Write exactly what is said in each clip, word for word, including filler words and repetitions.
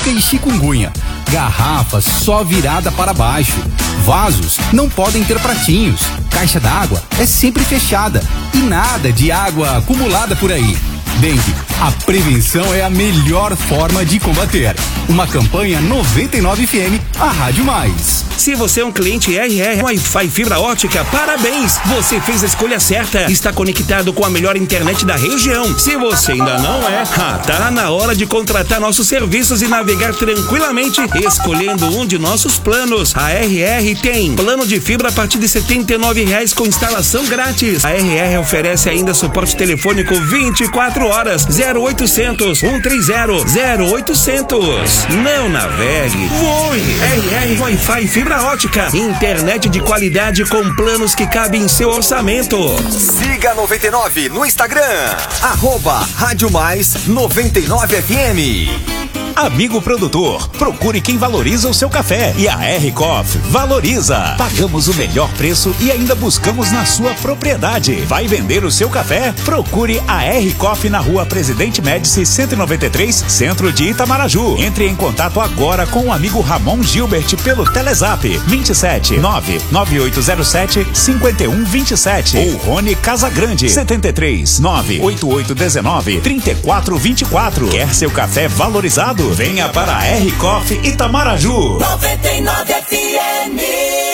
zika e chikungunya. Garrafas só virada para baixo. Vasos não podem ter pratinhos. Caixa d'água é sempre fechada. E nada de água acumulada por aí. Dengue, a prevenção é a melhor forma de combater. Uma campanha noventa e nove F M, a Rádio Mais. Se você é um cliente R R Wi-Fi fibra ótica, parabéns! Você fez a escolha certa. Está conectado com a melhor internet da região. Se você ainda não é, ah, tá na hora de contratar nossos serviços e navegar tranquilamente, escolhendo um de nossos planos. A R R tem plano de fibra a partir de setenta e nove reais com instalação grátis. A R R oferece ainda suporte telefônico vinte e quatro horas. Zero oitocentos, cento e trinta, zero oitocentos. Não navegue, voe. R R Wi-Fi fibra ótica. Internet de qualidade com planos que cabem em seu orçamento. Siga noventa e nove no Instagram. Arroba Rádio Mais noventa e nove F M. Amigo produtor, procure quem valoriza o seu café. E a R Coffee valoriza. Pagamos o melhor preço e ainda buscamos na sua propriedade. Vai vender o seu café? Procure a R Coffee na rua Presidente Médici cento e noventa e três, centro de Itamaraju. Entre em contato agora com o amigo Ramon Gilbert pelo Telezap vinte e sete, nove nove oito zero sete, cinco um dois sete ou Rony Casagrande setenta e três, nove oito oito um nove, três quatro dois quatro. Quer seu café valorizado? Venha para a R Coffee Itamaraju. noventa e nove F M.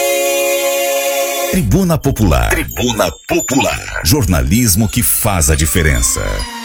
Tribuna Popular. Tribuna Popular. Jornalismo que faz a diferença.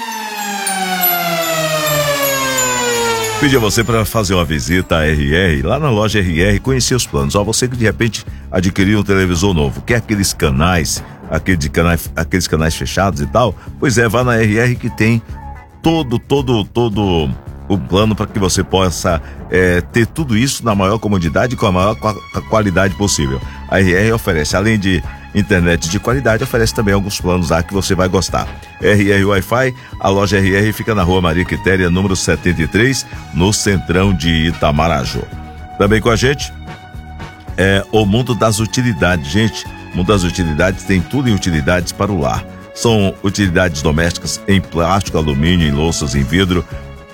Pedi a você para fazer uma visita à R R, lá na loja R R, conhecer os planos. Ó, você que de repente adquiriu um televisor novo, quer aqueles canais, aqueles canais, aqueles canais fechados e tal, pois é, vá na R R que tem todo, todo, todo o plano para que você possa é, ter tudo isso na maior comodidade e com a maior qualidade possível. A R R oferece, além de internet de qualidade, oferece também alguns planos lá que você vai gostar. R R Wi-Fi, a loja R R fica na rua Maria Quitéria, número setenta e três, no centrão de Itamaraju. Também com a gente é o Mundo das Utilidades. Gente, o Mundo das Utilidades tem tudo em utilidades para o lar. São utilidades domésticas em plástico, alumínio, em louças, em vidro,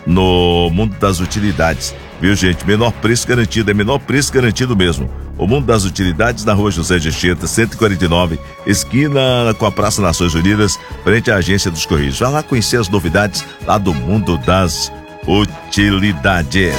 no Mundo das Utilidades, viu, gente? Menor preço garantido, é menor preço garantido mesmo. O Mundo das Utilidades na rua José de Anchieta, cento e quarenta e nove, esquina com a Praça Nações Unidas, frente à Agência dos Correios. Vai lá conhecer as novidades lá do Mundo das Utilidades.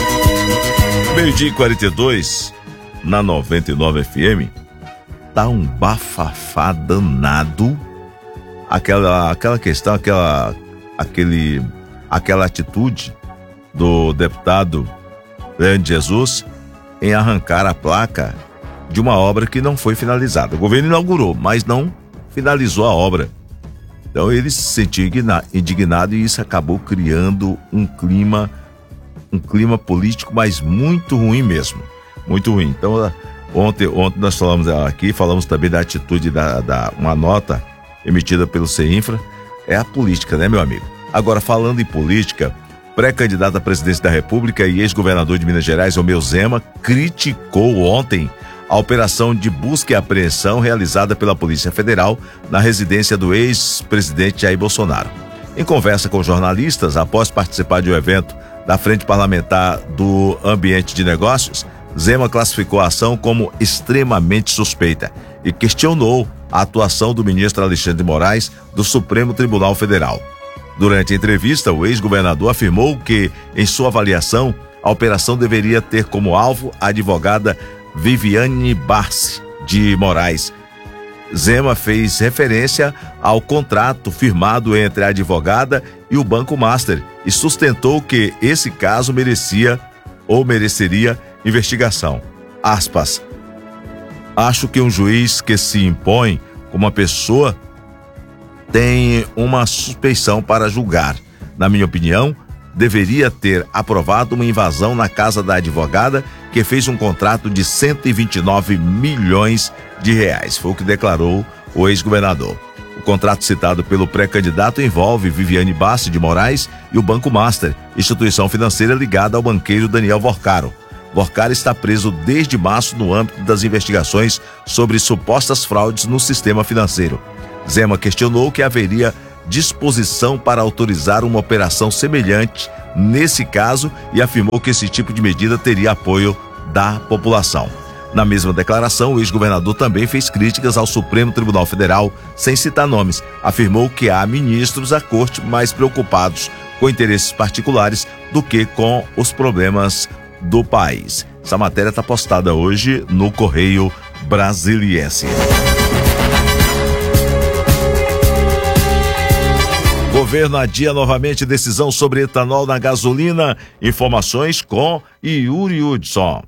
Meio-dia e quarenta e dois, na noventa e nove F M, tá um bafafá danado. Aquela, aquela questão, aquela, aquele... aquela atitude do deputado Leandro Jesus em arrancar a placa de uma obra que não foi finalizada. O governo inaugurou, mas não finalizou a obra. Então ele se sentiu indignado e isso acabou criando um clima, um clima político, mas muito ruim mesmo, muito ruim. Então ontem, ontem nós falamos aqui, falamos também da atitude da, da uma nota emitida pelo CEINFRA. É a política, né, meu amigo? Agora, falando em política, pré-candidato à presidência da República e ex-governador de Minas Gerais, Romeu Zema, criticou ontem a operação de busca e apreensão realizada pela Polícia Federal na residência do ex-presidente Jair Bolsonaro. Em conversa com jornalistas, após participar de um evento da Frente Parlamentar do Ambiente de Negócios, Zema classificou a ação como extremamente suspeita e questionou a atuação do ministro Alexandre de Moraes do Supremo Tribunal Federal. Durante a entrevista, o ex-governador afirmou que, em sua avaliação, a operação deveria ter como alvo a advogada Viviane Barsi de Moraes. Zema fez referência ao contrato firmado entre a advogada e o Banco Master e sustentou que esse caso merecia ou mereceria investigação. Aspas. Acho que um juiz que se impõe como uma pessoa tem uma suspeição para julgar. Na minha opinião, deveria ter aprovado uma invasão na casa da advogada que fez um contrato de cento e vinte e nove milhões de reais. Foi o que declarou o ex-governador. O contrato citado pelo pré-candidato envolve Viviane Bassi de Moraes e o Banco Master, instituição financeira ligada ao banqueiro Daniel Vorcaro. Vorcaro está preso desde março no âmbito das investigações sobre supostas fraudes no sistema financeiro. Zema questionou que haveria disposição para autorizar uma operação semelhante nesse caso e afirmou que esse tipo de medida teria apoio da população. Na mesma declaração, o ex-governador também fez críticas ao Supremo Tribunal Federal, sem citar nomes. Afirmou que há ministros da corte mais preocupados com interesses particulares do que com os problemas do país. Essa matéria está postada hoje no Correio Brasiliense. Governo adia novamente decisão sobre etanol na gasolina. Informações com Yuri Hudson.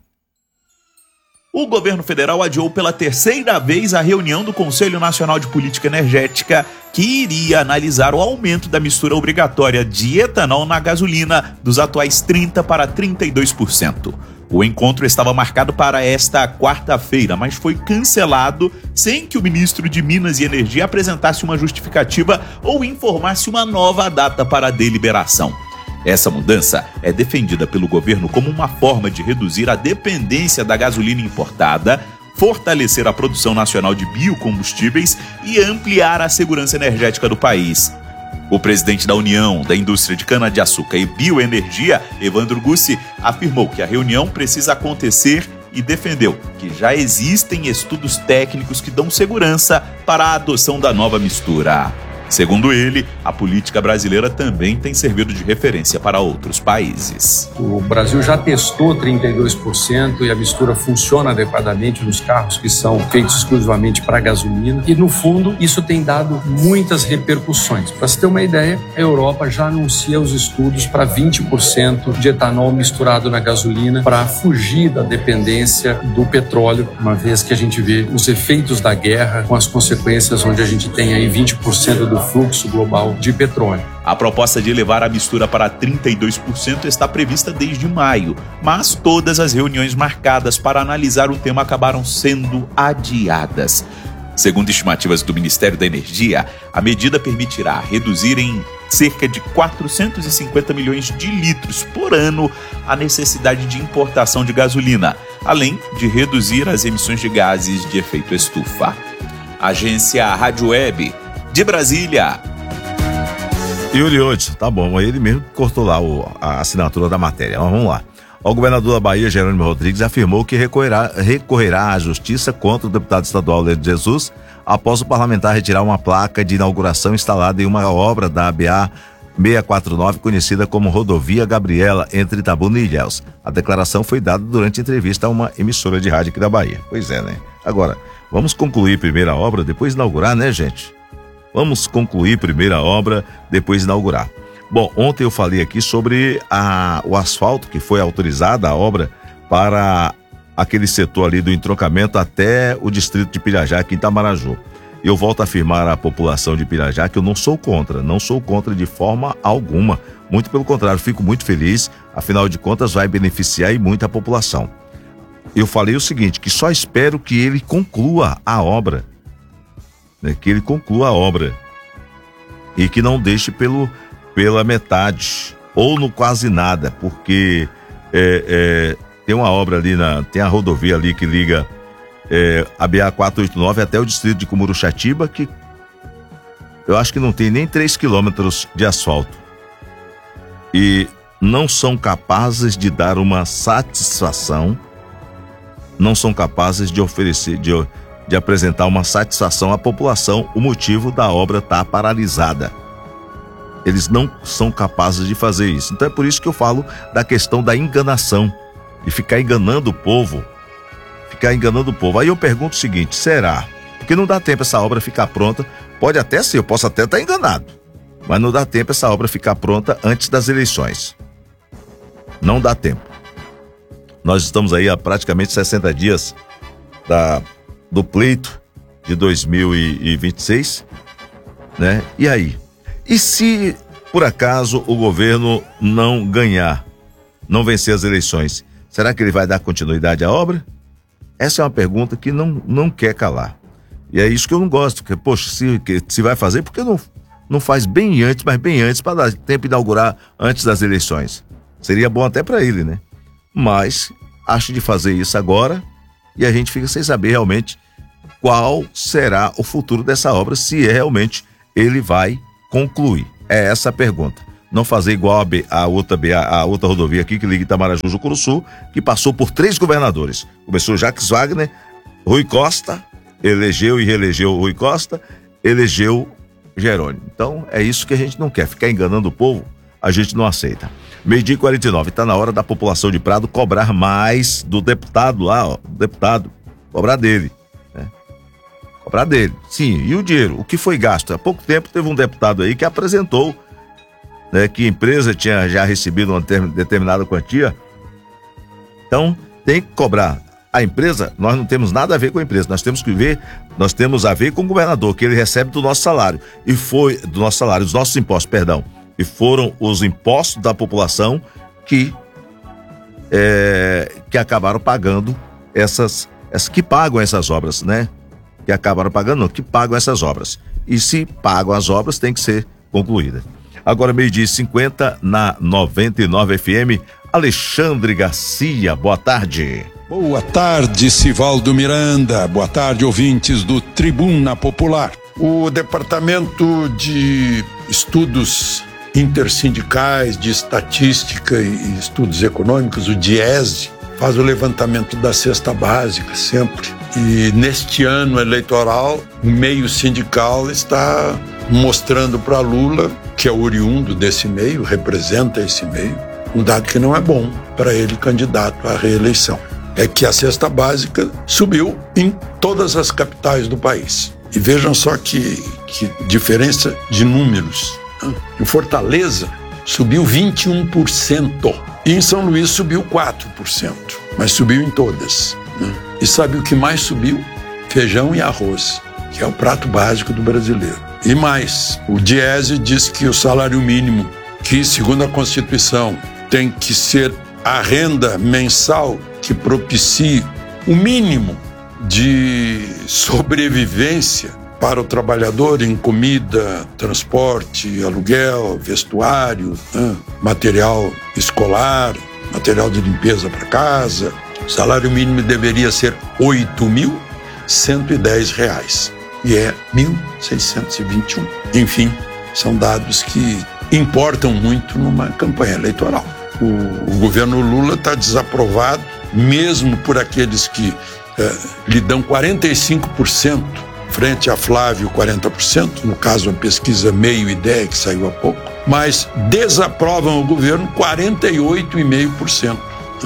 O governo federal adiou pela terceira vez a reunião do Conselho Nacional de Política Energética, que iria analisar o aumento da mistura obrigatória de etanol na gasolina dos atuais trinta por cento para trinta e dois por cento. O encontro estava marcado para esta quarta-feira, mas foi cancelado sem que o ministro de Minas e Energia apresentasse uma justificativa ou informasse uma nova data para a deliberação. Essa mudança é defendida pelo governo como uma forma de reduzir a dependência da gasolina importada, fortalecer a produção nacional de biocombustíveis e ampliar a segurança energética do país. O presidente da União da Indústria de Cana-de-Açúcar e Bioenergia, Evandro Gussi, afirmou que a reunião precisa acontecer e defendeu que já existem estudos técnicos que dão segurança para a adoção da nova mistura. Segundo ele, a política brasileira também tem servido de referência para outros países. O Brasil já testou trinta e dois por cento e a mistura funciona adequadamente nos carros que são feitos exclusivamente para gasolina. E, no fundo, isso tem dado muitas repercussões. Para se ter uma ideia, a Europa já anuncia os estudos para vinte por cento de etanol misturado na gasolina para fugir da dependência do petróleo, uma vez que a gente vê os efeitos da guerra com as consequências onde a gente tem aí vinte por cento do fluxo global de petróleo. A proposta de elevar a mistura para trinta e dois por cento está prevista desde maio, mas todas as reuniões marcadas para analisar o tema acabaram sendo adiadas. Segundo estimativas do Ministério da Energia, a medida permitirá reduzir em cerca de quatrocentos e cinquenta milhões de litros por ano a necessidade de importação de gasolina, além de reduzir as emissões de gases de efeito estufa. Agência Rádio Web de Brasília. Yuri Hudson, tá bom, ele mesmo cortou lá o, a assinatura da matéria, mas vamos lá. O governador da Bahia, Jerônimo Rodrigues, afirmou que recorrerá, recorrerá à justiça contra o deputado estadual Leandro Jesus após o parlamentar retirar uma placa de inauguração instalada em uma obra da A B A seiscentos e quarenta e nove, conhecida como Rodovia Gabriela, entre Itabuna e Ilhéus. A declaração foi dada durante entrevista a uma emissora de rádio aqui da Bahia. Pois é, né? Agora, vamos concluir primeiro a obra, depois inaugurar, né, gente? Vamos concluir primeiro a obra, depois inaugurar. Bom, ontem eu falei aqui sobre a, o asfalto que foi autorizada, a obra, para aquele setor ali do entroncamento até o distrito de Pirajá, aqui em Itamaraju. Eu volto a afirmar à população de Pirajá que eu não sou contra, não sou contra de forma alguma. Muito pelo contrário, fico muito feliz, afinal de contas vai beneficiar e muito a população. Eu falei o seguinte, que só espero que ele conclua a obra, né, que ele conclua a obra e que não deixe pelo, pela metade ou no quase nada, porque é, é, tem uma obra ali, na, tem a rodovia ali que liga é, a B A quatrocentos e oitenta e nove até o distrito de Cumuruxatiba, que eu acho que não tem nem três quilômetros de asfalto e não são capazes de dar uma satisfação, não são capazes de oferecer, de, de apresentar uma satisfação à população, o motivo da obra estar paralisada. Eles não são capazes de fazer isso. Então é por isso que eu falo da questão da enganação, de ficar enganando o povo, ficar enganando o povo. Aí eu pergunto o seguinte, será? Porque não dá tempo essa obra ficar pronta, pode até ser, eu posso até estar enganado, mas não dá tempo essa obra ficar pronta antes das eleições. Não dá tempo. Nós estamos aí há praticamente sessenta dias da, do pleito de dois mil e vinte e seis, né? E aí? E se, por acaso, o governo não ganhar, não vencer as eleições, será que ele vai dar continuidade à obra? Essa é uma pergunta que não, não quer calar. E é isso que eu não gosto, porque, poxa, se, que, se vai fazer, por que não, não faz bem antes, mas bem antes, para dar tempo de inaugurar antes das eleições? Seria bom até para ele, né? Mas acho de fazer isso agora e a gente fica sem saber realmente qual será o futuro dessa obra, se é realmente ele vai concluir? É essa a pergunta. Não fazer igual a, B, a, outra, B, a, a outra rodovia aqui que liga Itamaraju ao Curuçu, que passou por três governadores. Começou Jacques Wagner, Rui Costa, elegeu e reelegeu Rui Costa, elegeu Jerônimo. Então é isso que a gente não quer, ficar enganando o povo, a gente não aceita. Meio-dia e quarenta e nove, está na hora da população de Prado cobrar mais do deputado lá, ó, do deputado, cobrar dele, né? Cobrar dele, sim, e o dinheiro, o que foi gasto? Há pouco tempo teve um deputado aí que apresentou, né, que a empresa tinha já recebido uma determinada quantia, então tem que cobrar. A empresa, nós não temos nada a ver com a empresa, nós temos que ver, nós temos a ver com o governador, que ele recebe do nosso salário, e foi, do nosso salário, dos nossos impostos, perdão, e foram os impostos da população que, é, que acabaram pagando essas, essas, que pagam essas obras, né? Que acabaram pagando, não, que pagam essas obras. E se pagam as obras, tem que ser concluída. Agora, meio-dia e cinquenta, na noventa e nove F M, Alexandre Garcia, boa tarde. Boa tarde, Sivaldo Miranda. Boa tarde, ouvintes do Tribuna Popular. O Departamento de Estudos Intersindicais, de Estatística e Estudos Econômicos, o DIESE, faz o levantamento da cesta básica sempre. E neste ano eleitoral, o meio sindical está mostrando para Lula, que é oriundo desse meio, representa esse meio, um dado que não é bom para ele candidato à reeleição. É que a cesta básica subiu em todas as capitais do país. E vejam só que, que diferença de números. Em Fortaleza, subiu vinte e um por cento. E em São Luís subiu quatro por cento. Mas subiu em todas. E sabe o que mais subiu? Feijão e arroz, que é o prato básico do brasileiro. E mais, o DIESE diz que o salário mínimo, que segundo a Constituição tem que ser a renda mensal que propicie o mínimo de sobrevivência para o trabalhador em comida, transporte, aluguel, vestuário, né? Material escolar, material de limpeza para casa. O salário mínimo deveria ser oito mil cento e dez reais e é mil seiscentos e vinte e um. Enfim, são dados que importam muito numa campanha eleitoral. O, o governo Lula está desaprovado, mesmo por aqueles que eh, lhe dão quarenta e cinco por cento frente a Flávio, quarenta por cento, no caso a pesquisa Meio Ideia, que saiu há pouco, mas desaprovam o governo quarenta e oito vírgula cinco por cento.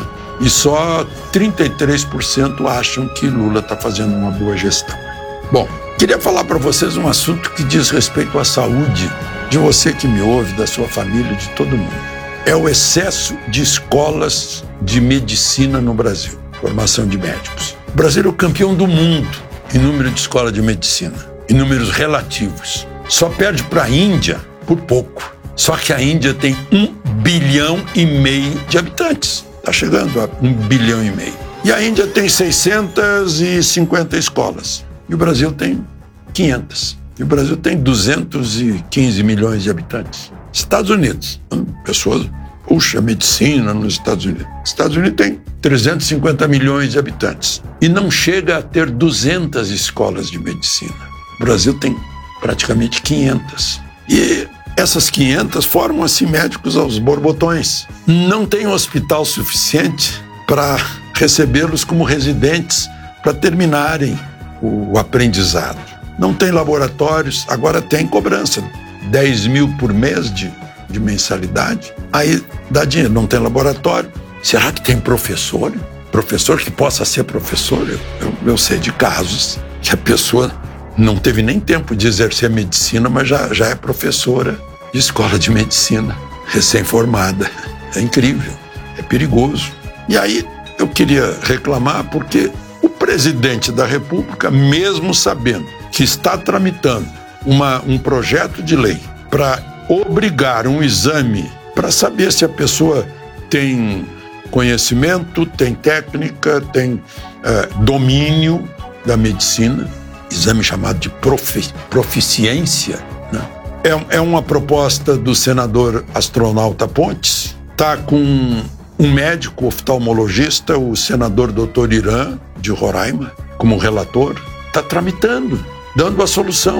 E só trinta e três por cento acham que Lula está fazendo uma boa gestão. Bom, queria falar para vocês um assunto que diz respeito à saúde de você que me ouve, da sua família, de todo mundo. É o excesso de escolas de medicina no Brasil, formação de médicos. O Brasil é o campeão do mundo em número de escola de medicina, em números relativos. Só perde para a Índia por pouco. Só que a Índia tem um bilhão e meio de habitantes. Está chegando a um bilhão e meio. E a Índia tem seiscentas e cinquenta escolas. E o Brasil tem quinhentas. E o Brasil tem duzentos e quinze milhões de habitantes. Estados Unidos, pessoas, puxa, medicina nos Estados Unidos. Estados Unidos tem trezentos e cinquenta milhões de habitantes. E não chega a ter duzentas escolas de medicina. O Brasil tem praticamente quinhentas. E essas quinhentas formam assim médicos aos borbotões. Não tem um hospital suficiente para recebê-los como residentes para terminarem o aprendizado. Não tem laboratórios, agora tem cobrança, dez mil por mês de, de mensalidade. Aí dá dinheiro, não tem laboratório. Será que tem professor? Professor que possa ser professor? Eu, eu, eu sei de casos que a pessoa não teve nem tempo de exercer medicina, mas já, já é professora de escola de medicina, recém-formada. É incrível, é perigoso. E aí eu queria reclamar porque o presidente da República, mesmo sabendo que está tramitando uma, um projeto de lei para obrigar um exame para saber se a pessoa tem conhecimento, tem técnica, tem é, domínio da medicina, exame chamado de profi, proficiência, né? É, é uma proposta do senador Astronauta Pontes, está com um médico oftalmologista, o senador doutor Irã, de Roraima, como relator, está tramitando, dando a solução.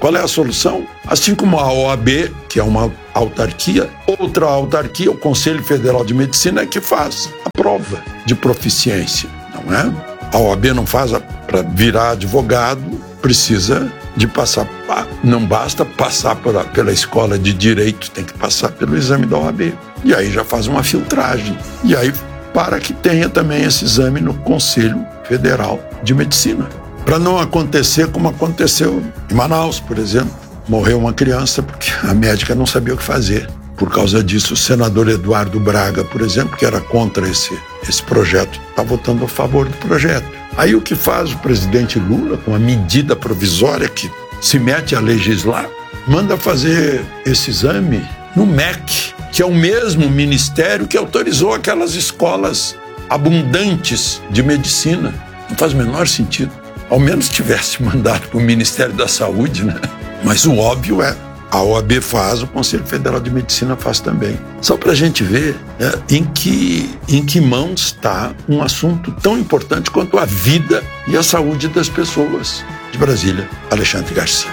Qual é a solução? Assim como a O A B, que é uma autarquia, outra autarquia, o Conselho Federal de Medicina, é que faz a prova de proficiência, não é? A O A B não faz, para virar advogado, precisa de passar, não basta passar pela, pela escola de direito, tem que passar pelo exame da O A B. E aí já faz uma filtragem. E aí, para que tenha também esse exame no Conselho Federal de Medicina. Para não acontecer como aconteceu em Manaus, por exemplo. Morreu uma criança porque a médica não sabia o que fazer. Por causa disso, o senador Eduardo Braga, por exemplo, que era contra esse, esse projeto, está votando a favor do projeto. Aí o que faz o presidente Lula, com a medida provisória que se mete a legislar, manda fazer esse exame no M E C, que é o mesmo ministério que autorizou aquelas escolas abundantes de medicina. Não faz o menor sentido. Ao menos tivesse mandado para o Ministério da Saúde, né? Mas o óbvio é, a O A B faz, o Conselho Federal de Medicina faz também. Só para a gente ver, né, em que, em que mãos está um assunto tão importante quanto a vida e a saúde das pessoas. De Brasília, Alexandre Garcia.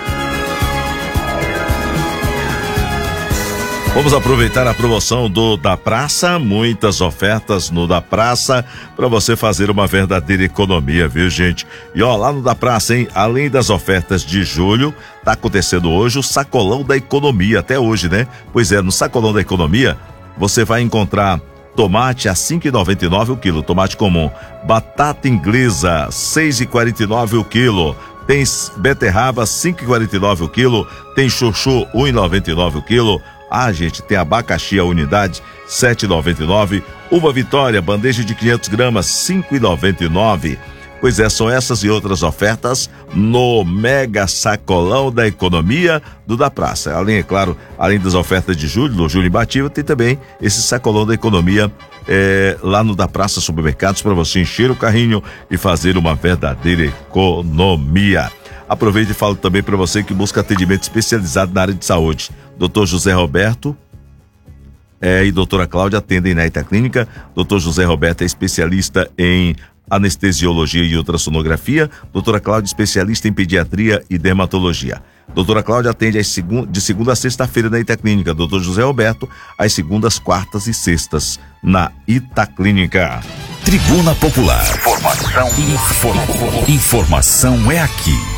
Vamos aproveitar a promoção do Da Praça, muitas ofertas no Da Praça para você fazer uma verdadeira economia, viu, gente? E ó, lá no Da Praça, hein, além das ofertas de julho, tá acontecendo hoje o Sacolão da Economia, até hoje, né? Pois é, no Sacolão da Economia, você vai encontrar tomate a cinco reais e noventa e nove centavos o quilo, tomate comum, batata inglesa seis reais e quarenta e nove centavos o quilo, tem beterraba cinco reais e quarenta e nove centavos o quilo, tem chuchu um real e noventa e nove centavos o quilo. Ah, gente, tem abacaxi a unidade, sete reais e noventa e nove centavos. Uva Vitória, bandeja de quinhentos gramas, cinco reais e noventa e nove centavos. Pois é, são essas e outras ofertas no Mega Sacolão da Economia do Da Praça. Além, é claro, além das ofertas de julho, do Julho Imbatível, tem também esse Sacolão da Economia é, lá no Da Praça Supermercados para você encher o carrinho e fazer uma verdadeira economia. Aproveite e falo também para você que busca atendimento especializado na área de saúde. doutor José Roberto é, e doutora Cláudia atendem na Itaclínica. doutor José Roberto é especialista em anestesiologia e ultrassonografia. doutora Cláudia, especialista em pediatria e dermatologia. doutora Cláudia atende às segun, de segunda a sexta-feira na Itaclínica. doutor José Roberto, às segundas, quartas e sextas na Itaclínica. Tribuna Popular. Informação, Inform... Informação é aqui.